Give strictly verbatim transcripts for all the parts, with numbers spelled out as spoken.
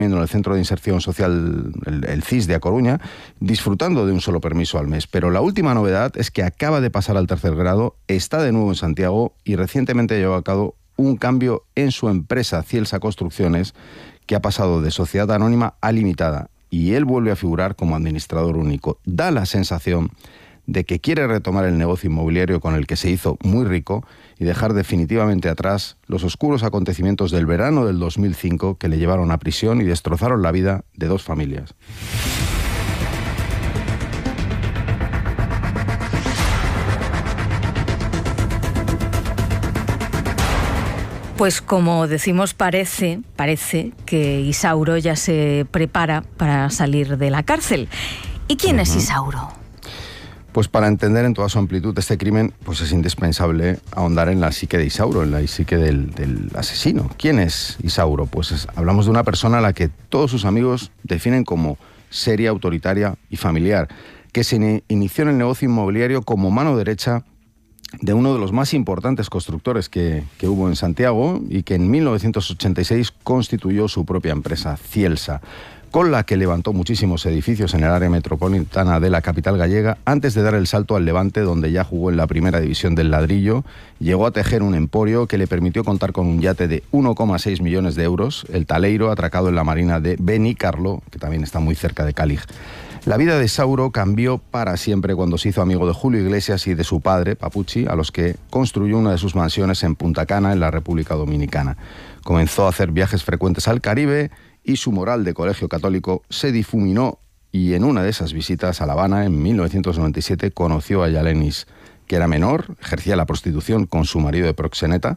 en el Centro de Inserción Social, el, el C I S de A Coruña, disfrutando de un solo permiso al mes. Pero la última novedad es que acaba de pasar al tercer grado, está de nuevo en Santiago y recientemente llevó a cabo un cambio en su empresa Cielsa Construcciones, que ha pasado de sociedad anónima a limitada, y él vuelve a figurar como administrador único. Da la sensación de que quiere retomar el negocio inmobiliario con el que se hizo muy rico y dejar definitivamente atrás los oscuros acontecimientos del verano del dos mil cinco que le llevaron a prisión y destrozaron la vida de dos familias. Pues como decimos, parece, parece que Isauro ya se prepara para salir de la cárcel. ¿Y quién uh-huh. es Isauro? Pues para entender en toda su amplitud este crimen, pues es indispensable ahondar en la psique de Isauro, en la psique del, del asesino. ¿Quién es Isauro? Pues es, hablamos de una persona a la que todos sus amigos definen como seria, autoritaria y familiar, que se inició en el negocio inmobiliario como mano derecha de uno de los más importantes constructores que, que hubo en Santiago y que en mil novecientos ochenta y seis constituyó su propia empresa, Cielsa, con la que levantó muchísimos edificios en el área metropolitana de la capital gallega, antes de dar el salto al Levante, donde ya jugó en la primera división del ladrillo. Llegó a tejer un emporio que le permitió contar con un yate de uno coma seis millones de euros, el Taleiro, atracado en la marina de Benicarlo, que también está muy cerca de Cálig. La vida de Isauro cambió para siempre cuando se hizo amigo de Julio Iglesias y de su padre, Papucci, a los que construyó una de sus mansiones en Punta Cana, en la República Dominicana. Comenzó a hacer viajes frecuentes al Caribe y su moral de colegio católico se difuminó, y en una de esas visitas a La Habana, en mil novecientos noventa y siete, conoció a Yalenis, que era menor, ejercía la prostitución con su marido de proxeneta,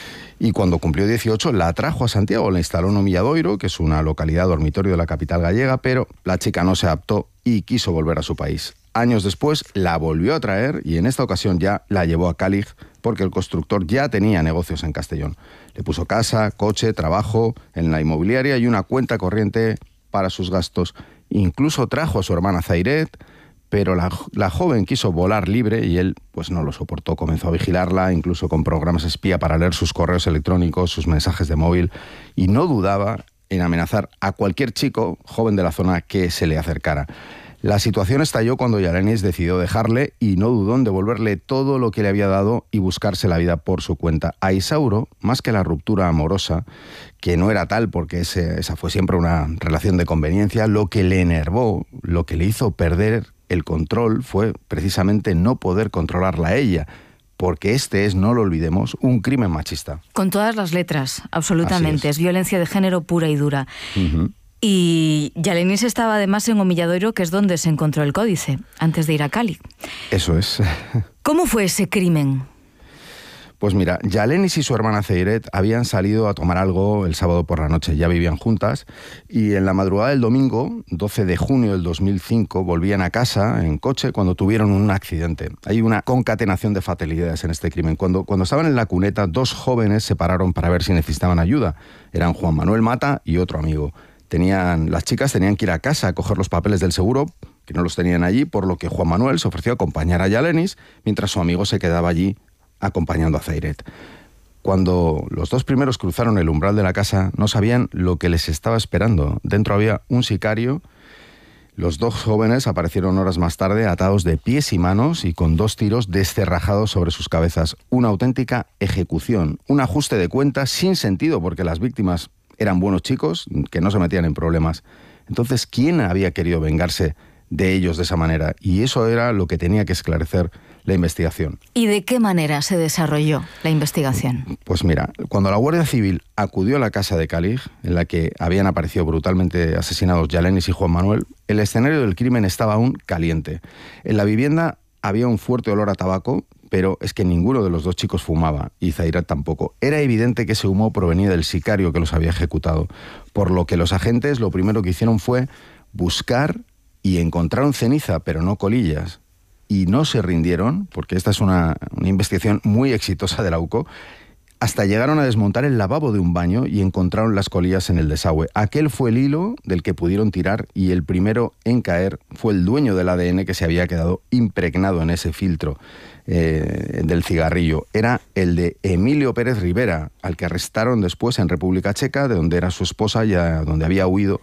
y cuando cumplió dieciocho la trajo a Santiago, la instaló en Omilladoiro, que es una localidad dormitorio de la capital gallega, pero la chica no se adaptó y quiso volver a su país. Años después la volvió a traer y en esta ocasión ya la llevó a Cálig, porque el constructor ya tenía negocios en Castellón. Le puso casa, coche, trabajo en la inmobiliaria y una cuenta corriente para sus gastos. Incluso trajo a su hermana Zairet, pero la, la joven quiso volar libre y él pues no lo soportó. Comenzó a vigilarla, incluso con programas espía para leer sus correos electrónicos, sus mensajes de móvil, y no dudaba en amenazar a cualquier chico joven de la zona que se le acercara. La situación estalló cuando Yalenis decidió dejarle y no dudó en devolverle todo lo que le había dado y buscarse la vida por su cuenta. A Isauro, más que la ruptura amorosa, que no era tal porque ese, esa fue siempre una relación de conveniencia, lo que le enervó, lo que le hizo perder el control fue precisamente no poder controlarla a ella, porque este es, no lo olvidemos, un crimen machista. Con todas las letras, absolutamente. Es. es violencia de género pura y dura. Uh-huh. Y Yalenis estaba además en Omilladoiro, que es donde se encontró el códice, antes de ir a Cálig. Eso es. ¿Cómo fue ese crimen? Pues mira, Yalenis y su hermana Zairet habían salido a tomar algo el sábado por la noche, ya vivían juntas, y en la madrugada del domingo, doce de junio del dos mil cinco, volvían a casa en coche cuando tuvieron un accidente. Hay una concatenación de fatalidades en este crimen. Cuando, cuando estaban en la cuneta, dos jóvenes se pararon para ver si necesitaban ayuda. Eran Juan Manuel Mata y otro amigo. Tenían, las chicas tenían que ir a casa a coger los papeles del seguro, que no los tenían allí, por lo que Juan Manuel se ofreció a acompañar a Yalenis, mientras su amigo se quedaba allí acompañando a Zairet. Cuando los dos primeros cruzaron el umbral de la casa, no sabían lo que les estaba esperando. Dentro había un sicario. Los dos jóvenes aparecieron horas más tarde atados de pies y manos y con dos tiros descerrajados sobre sus cabezas. Una auténtica ejecución, un ajuste de cuentas sin sentido, porque las víctimas eran buenos chicos que no se metían en problemas. Entonces, ¿quién había querido vengarse de ellos de esa manera? Y eso era lo que tenía que esclarecer la investigación. ¿Y de qué manera se desarrolló la investigación? Pues mira, cuando la Guardia Civil acudió a la casa de Cálig, en la que habían aparecido brutalmente asesinados Yalenis y Juan Manuel, el escenario del crimen estaba aún caliente. En la vivienda había un fuerte olor a tabaco, pero es que ninguno de los dos chicos fumaba, y Zairet tampoco. Era evidente que ese humo provenía del sicario que los había ejecutado, por lo que los agentes lo primero que hicieron fue buscar y encontraron ceniza, pero no colillas. Y no se rindieron, porque esta es una, una investigación muy exitosa de la U C O, hasta llegaron a desmontar el lavabo de un baño y encontraron las colillas en el desagüe. Aquel fue el hilo del que pudieron tirar y el primero en caer fue el dueño del A D N que se había quedado impregnado en ese filtro eh, del cigarrillo. Era el de Emilio Pérez Rivera, al que arrestaron después en República Checa, de donde era su esposa y a donde había huido